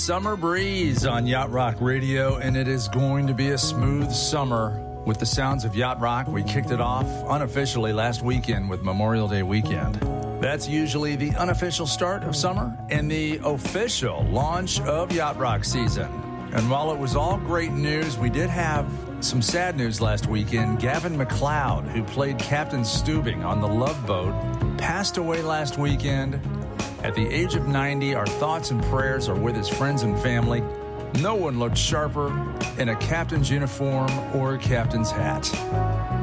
Summer Breeze on Yacht Rock Radio, and it is going to be a smooth summer with the sounds of Yacht Rock. We kicked it off unofficially last weekend with Memorial Day weekend. That's usually the unofficial start of summer and the official launch of Yacht Rock season. And while it was all great news, we did have some sad news last weekend. Gavin MacLeod, who played Captain Stubing on the Love Boat, passed away last weekend. At the age of 90, our thoughts and prayers are with his friends and family. No one looked sharper in a captain's uniform or a captain's hat.